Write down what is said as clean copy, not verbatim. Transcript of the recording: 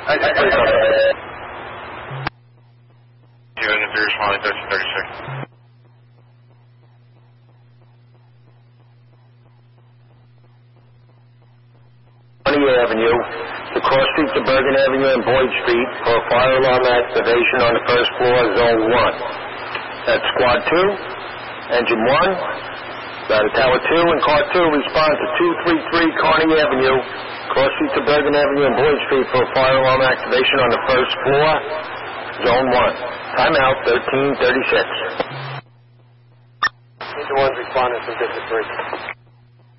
Unit 3 responding 1336. Avenue, to cross street to Bergen Avenue and Boyd Street for a fire alarm activation on the first floor, Zone 1. That's Squad 2, Engine 1, Tower 2 and Car 2 respond to 233 Kearney Avenue, cross street to Bergen Avenue and Boyd Street for a fire alarm activation on the first floor, Zone 1. Timeout 1336. Engine 1's responding from District 3.